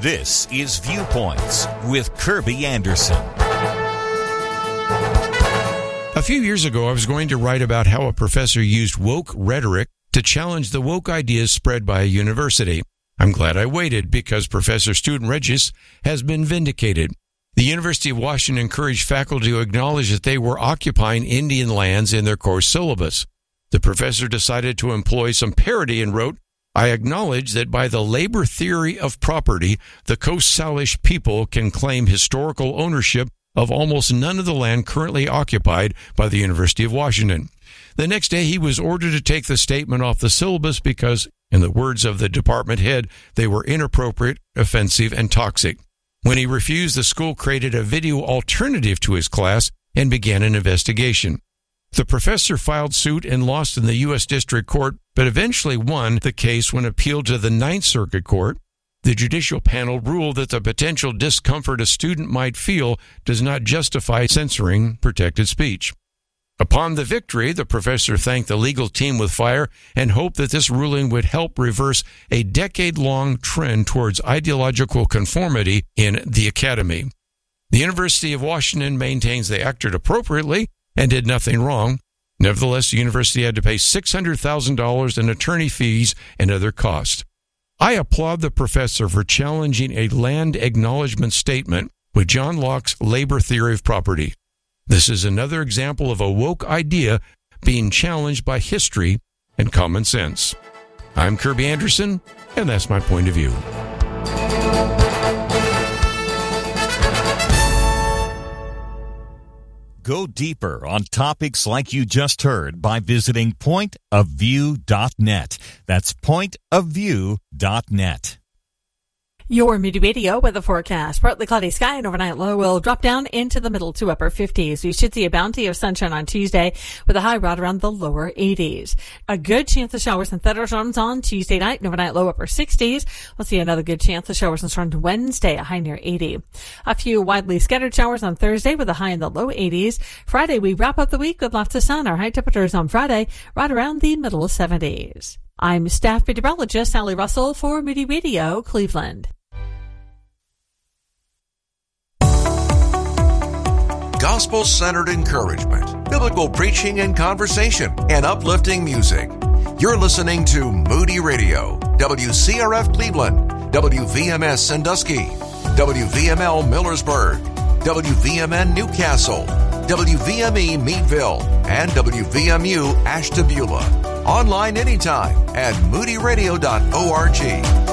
This is Viewpoints with Kirby Anderson. A few years ago, I was going to write about how a professor used woke rhetoric to challenge the woke ideas spread by a university. I'm glad I waited because Professor Student Regis has been vindicated. The University of Washington encouraged faculty to acknowledge that they were occupying Indian lands in their course syllabus. The professor decided to employ some parody and wrote, "I acknowledge that by the labor theory of property, the Coast Salish people can claim historical ownership of almost none of the land currently occupied by the University of Washington." The next day, he was ordered to take the statement off the syllabus because, in the words of the department head, they were inappropriate, offensive, and toxic. When he refused, the school created a video alternative to his class and began an investigation. The professor filed suit and lost in the U.S. District Court, but eventually won the case when appealed to the Ninth Circuit Court. The judicial panel ruled that the potential discomfort a student might feel does not justify censoring protected speech. Upon the victory, the professor thanked the legal team with fire and hoped that this ruling would help reverse a decade-long trend towards ideological conformity in the academy. The University of Washington maintains they acted appropriately and did nothing wrong. Nevertheless, the university had to pay $600,000 in attorney fees and other costs. I applaud the professor for challenging a land acknowledgement statement with John Locke's labor theory of property. This is another example of a woke idea being challenged by history and common sense. I'm Kirby Anderson, and that's my point of view. Go deeper on topics like you just heard by visiting pointofview.net. That's pointofview.net. Your Moody Radio weather forecast. Partly cloudy sky and overnight low will drop down into the middle to upper 50s. We should see a bounty of sunshine on Tuesday with a high right around the lower 80s. A good chance of showers and thunderstorms on Tuesday night and overnight low upper 60s. We'll see another good chance of showers and storms Wednesday, a high near 80. A few widely scattered showers on Thursday with a high in the low 80s. Friday, we wrap up the week with lots of sun. Our high temperatures on Friday right around the middle 70s. I'm staff meteorologist Sally Russell for Moody Radio, Cleveland. Gospel-centered encouragement, biblical preaching and conversation, and uplifting music. You're listening to Moody Radio, WCRF Cleveland, WVMS Sandusky, WVML Millersburg, WVMN Newcastle, WVME Meadville, and WVMU Ashtabula. Online anytime at moodyradio.org.